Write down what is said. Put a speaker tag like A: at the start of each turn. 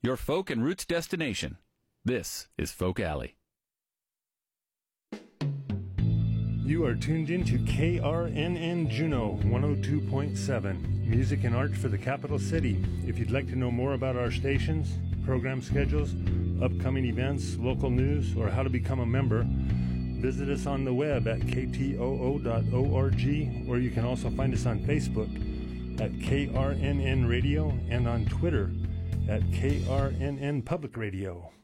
A: your folk and roots destination. This is Folk Alley.
B: You are tuned in to KRNN Juneau 102.7, music and art for the capital city. If you'd like to know more about our stations, program schedules, upcoming events, local news, or how to become a member, visit us on the web at ktoo.org, or you can also find us on Facebook at KRNN Radio and on Twitter at KRNN Public Radio.